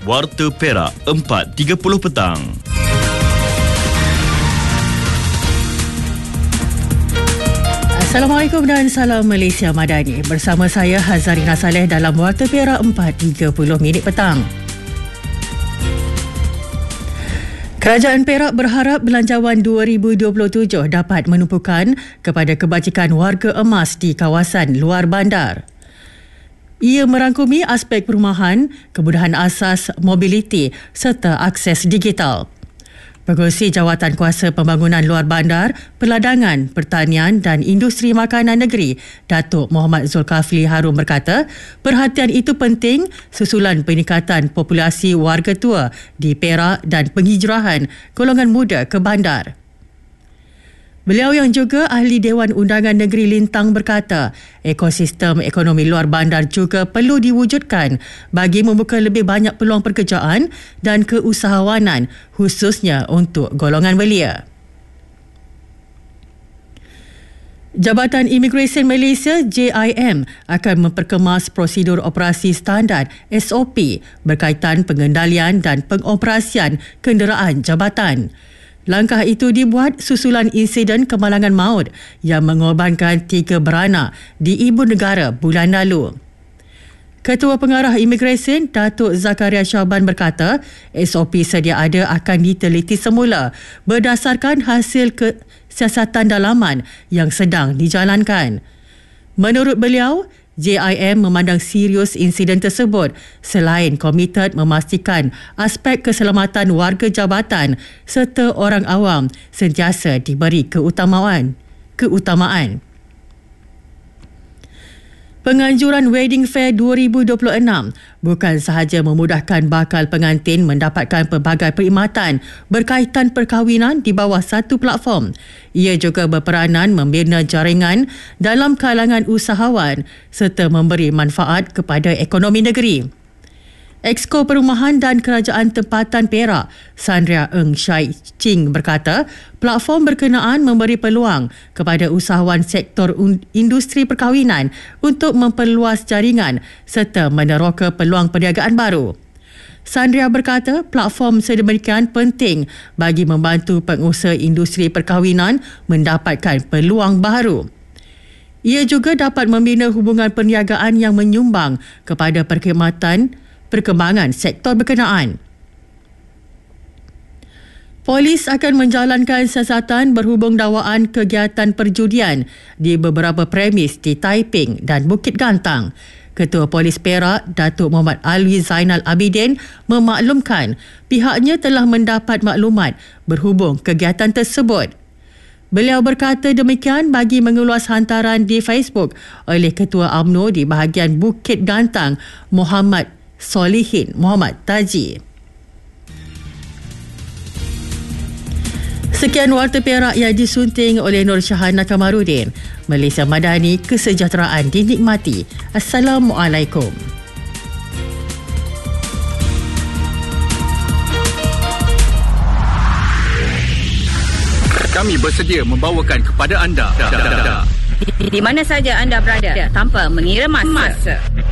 Warta Perak 4.30 petang. Assalamualaikum dan salam Malaysia Madani. Bersama saya Hazarina Saleh dalam Warta Perak 4.30 petang. Kerajaan Perak berharap Belanjawan 2027 dapat menumpukan kepada kebajikan warga emas di kawasan luar bandar. Ia merangkumi aspek perumahan, kemudahan asas, mobiliti serta akses digital. Pengerusi Jawatan Kuasa Pembangunan Luar Bandar, Perladangan, Pertanian dan Industri Makanan Negeri, Datuk Muhammad Zulkafli Harun berkata, perhatian itu penting susulan peningkatan populasi warga tua di Perak dan penghijrahan golongan muda ke bandar. Beliau yang juga Ahli Dewan Undangan Negeri Lintang berkata, ekosistem ekonomi luar bandar juga perlu diwujudkan bagi membuka lebih banyak peluang pekerjaan dan keusahawanan khususnya untuk golongan belia. Jabatan Imigresen Malaysia JIM akan memperkemas prosedur operasi standard SOP berkaitan pengendalian dan pengoperasian kenderaan jabatan. Langkah itu dibuat susulan insiden kemalangan maut yang mengorbankan 3 beranak di ibu negara bulan lalu. Ketua Pengarah Imigresen Datuk Zakaria Syaban berkata, SOP sedia ada akan diteliti semula berdasarkan hasil siasatan dalaman yang sedang dijalankan. Menurut beliau, JIM memandang serius insiden tersebut selain komited memastikan aspek keselamatan warga jabatan serta orang awam sentiasa diberi keutamaan. Penganjuran Wedding Fair 2026 bukan sahaja memudahkan bakal pengantin mendapatkan pelbagai perkhidmatan berkaitan perkahwinan di bawah satu platform. Ia juga berperanan membina jaringan dalam kalangan usahawan serta memberi manfaat kepada ekonomi negeri. Exko Perumahan dan Kerajaan Tempatan Perak, Sandria Eng Syai Ching berkata, platform berkenaan memberi peluang kepada usahawan sektor industri perkahwinan untuk memperluas jaringan serta meneroka peluang perniagaan baru. Sandria berkata, platform sedemikian penting bagi membantu pengusaha industri perkahwinan mendapatkan peluang baru. Ia juga dapat membina hubungan perniagaan yang menyumbang kepada perkembangan sektor berkenaan. Polis akan menjalankan siasatan berhubung dakwaan kegiatan perjudian di beberapa premis di Taiping dan Bukit Gantang. Ketua Polis Perak, Datuk Muhammad Alwi Zainal Abidin memaklumkan pihaknya telah mendapat maklumat berhubung kegiatan tersebut. Beliau berkata demikian bagi mengeluas hantaran di Facebook oleh Ketua UMNO di bahagian Bukit Gantang, Muhammad Solihin Muhammad Taji. Sekian Warta Perak yang disunting oleh Nur Syahana Kamarudin. Malaysia Madani, kesejahteraan dinikmati. Assalamualaikum. Kami bersedia membawakan kepada anda di mana saja anda berada tanpa mengira masa.